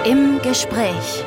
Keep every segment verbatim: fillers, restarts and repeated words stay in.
Im Gespräch.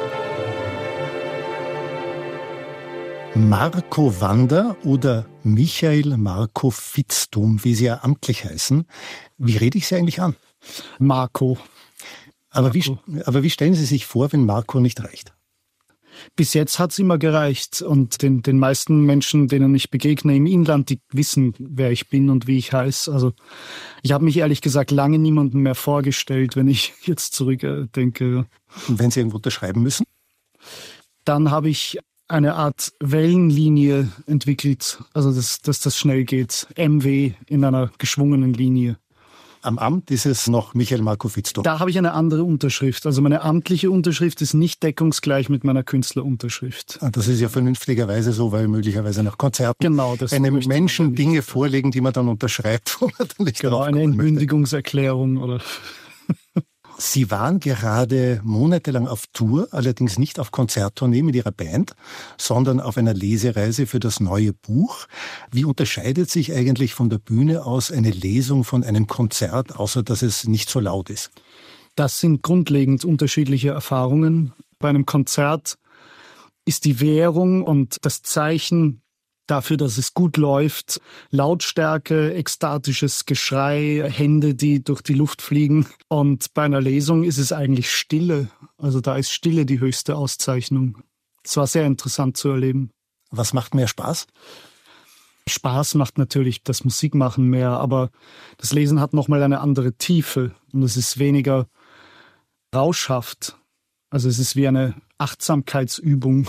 Marco Wander oder Michael Marco Vitzthum, wie Sie ja amtlich heißen. Wie rede ich Sie eigentlich an? Marco. Aber, Marco. Wie, aber wie stellen Sie sich vor, wenn Marco nicht reicht? Bis jetzt hat es immer gereicht und den, den meisten Menschen, denen ich begegne im Inland, die wissen, wer ich bin und wie ich heiße. Also ich habe mich ehrlich gesagt lange niemandem mehr vorgestellt, wenn ich jetzt zurückdenke. Und wenn Sie irgendwo unterschreiben müssen? Dann habe ich eine Art Wellenlinie entwickelt, also dass, dass das schnell geht. M W in einer geschwungenen Linie. Am Amt ist es noch Michael Marco Vitzthum. Da habe ich eine andere Unterschrift. Also meine amtliche Unterschrift ist nicht deckungsgleich mit meiner Künstlerunterschrift. Das ist ja vernünftigerweise so, weil möglicherweise nach Konzerten genau, das einem Menschen Dinge vorlegen, die man dann unterschreibt. Wo man dann nicht genau, eine Entmündigungserklärung oder... Sie waren gerade monatelang auf Tour, allerdings nicht auf Konzerttournee mit Ihrer Band, sondern auf einer Lesereise für das neue Buch. Wie unterscheidet sich eigentlich von der Bühne aus eine Lesung von einem Konzert, außer dass es nicht so laut ist? Das sind grundlegend unterschiedliche Erfahrungen. Bei einem Konzert ist die Währung und das Zeichen dafür, dass es gut läuft, Lautstärke, ekstatisches Geschrei, Hände, die durch die Luft fliegen. Und bei einer Lesung ist es eigentlich Stille. Also da ist Stille die höchste Auszeichnung. Es war sehr interessant zu erleben. Was macht mehr Spaß? Spaß macht natürlich das Musikmachen mehr, aber das Lesen hat nochmal eine andere Tiefe und es ist weniger rauschhaft. Also es ist wie eine Achtsamkeitsübung.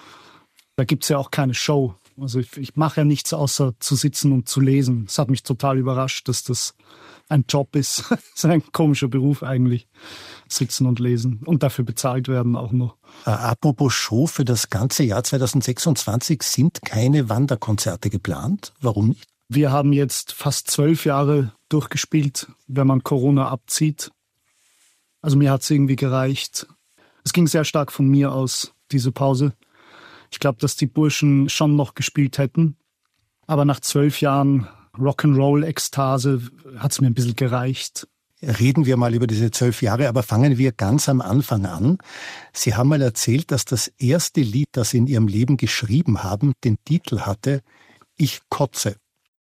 Da gibt es ja auch keine Show. Also ich, ich mache ja nichts außer zu sitzen und zu lesen. Es hat mich total überrascht, dass das ein Job ist. Das ist ein komischer Beruf eigentlich, sitzen und lesen und dafür bezahlt werden auch noch. Äh, apropos Show, für das ganze Jahr zweitausendsechsundzwanzig sind keine Wanderkonzerte geplant. Warum nicht? Wir haben jetzt fast zwölf Jahre durchgespielt, wenn man Corona abzieht. Also mir hat es irgendwie gereicht. Es ging sehr stark von mir aus, diese Pause. Ich glaube, dass die Burschen schon noch gespielt hätten. Aber nach zwölf Jahren Rock'n'Roll-Ekstase hat es mir ein bisschen gereicht. Reden wir mal über diese zwölf Jahre, aber fangen wir ganz am Anfang an. Sie haben mal erzählt, dass das erste Lied, das Sie in Ihrem Leben geschrieben haben, den Titel hatte, Ich kotze.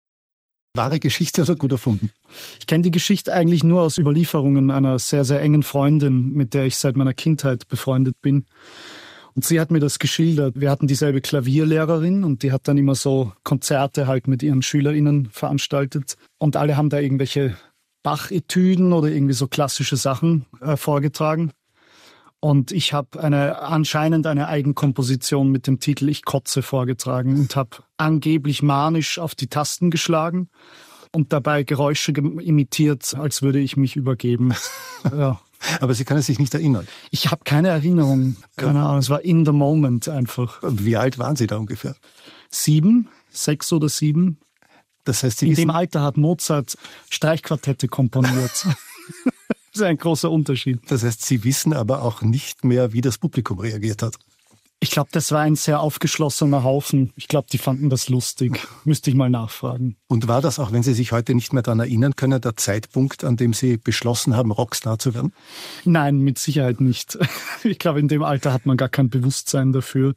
Wahre Geschichte oder gut erfunden? Ich kenne die Geschichte eigentlich nur aus Überlieferungen einer sehr, sehr engen Freundin, mit der ich seit meiner Kindheit befreundet bin. Und sie hat mir das geschildert. Wir hatten dieselbe Klavierlehrerin und die hat dann immer so Konzerte halt mit ihren SchülerInnen veranstaltet. Und alle haben da irgendwelche Bach-Etüden oder irgendwie so klassische Sachen äh, vorgetragen. Und ich habe eine anscheinend eine Eigenkomposition mit dem Titel Ich kotze vorgetragen und habe angeblich manisch auf die Tasten geschlagen und dabei Geräusche imitiert, als würde ich mich übergeben. Ja. Aber Sie können sich nicht erinnern. Ich habe keine Erinnerung. Keine Ahnung, es war in the moment einfach. Wie alt waren Sie da ungefähr? Sieben, sechs oder sieben. Das heißt, Sie in wissen, dem Alter hat Mozart Streichquartette komponiert. Das ist ein großer Unterschied. Das heißt, Sie wissen aber auch nicht mehr, wie das Publikum reagiert hat. Ich glaube, das war ein sehr aufgeschlossener Haufen. Ich glaube, die fanden das lustig. Müsste ich mal nachfragen. Und war das, auch wenn Sie sich heute nicht mehr daran erinnern können, der Zeitpunkt, an dem Sie beschlossen haben, Rockstar zu werden? Nein, mit Sicherheit nicht. Ich glaube, in dem Alter hat man gar kein Bewusstsein dafür.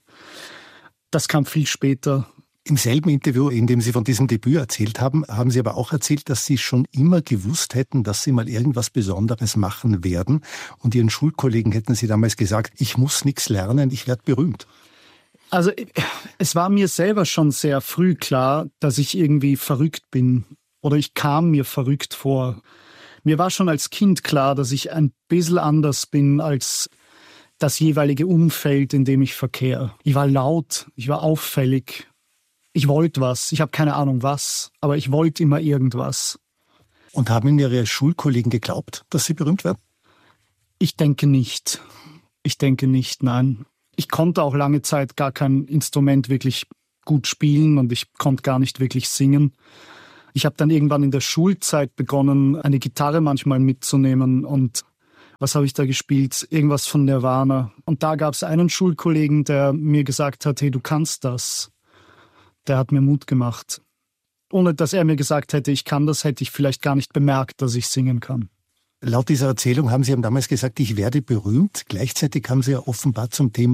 Das kam viel später. Im selben Interview, in dem Sie von diesem Debüt erzählt haben, haben Sie aber auch erzählt, dass Sie schon immer gewusst hätten, dass Sie mal irgendwas Besonderes machen werden. Und Ihren Schulkollegen hätten Sie damals gesagt, ich muss nichts lernen, ich werde berühmt. Also es war mir selber schon sehr früh klar, dass ich irgendwie verrückt bin. Oder ich kam mir verrückt vor. Mir war schon als Kind klar, dass ich ein bisschen anders bin als das jeweilige Umfeld, in dem ich verkehre. Ich war laut, ich war auffällig. Ich wollte was, ich habe keine Ahnung was, aber ich wollte immer irgendwas. Und haben Ihnen Ihre Schulkollegen geglaubt, dass Sie berühmt werden? Ich denke nicht. Ich denke nicht, nein. Ich konnte auch lange Zeit gar kein Instrument wirklich gut spielen und ich konnte gar nicht wirklich singen. Ich habe dann irgendwann in der Schulzeit begonnen, eine Gitarre manchmal mitzunehmen und was habe ich da gespielt? Irgendwas von Nirvana. Und da gab es einen Schulkollegen, der mir gesagt hat, hey, du kannst das. Der hat mir Mut gemacht. Ohne dass er mir gesagt hätte, ich kann das, hätte ich vielleicht gar nicht bemerkt, dass ich singen kann. Laut dieser Erzählung haben Sie haben damals gesagt, ich werde berühmt. Gleichzeitig haben Sie ja offenbar zum Thema